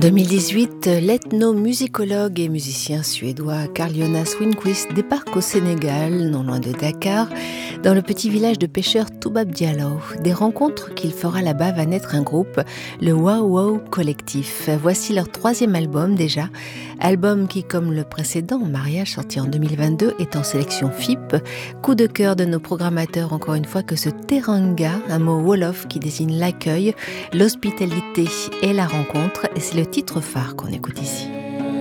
2018, l'ethnomusicologue et musicien suédois Carl Jonas Winquist débarque au Sénégal, non loin de Dakar, dans le petit village de pêcheurs Toubab Diallo. Des rencontres qu'il fera là-bas va naître un groupe, le Wow Wow Collectif. Voici leur 3e album déjà, album qui, comme le précédent, Mariage, sorti en 2022, est en sélection FIP. Coup de cœur de nos programmateurs, encore une fois, que ce teranga, un mot wolof qui désigne l'accueil, l'hospitalité et la rencontre, et c'est le titre phare qu'on écoute ici.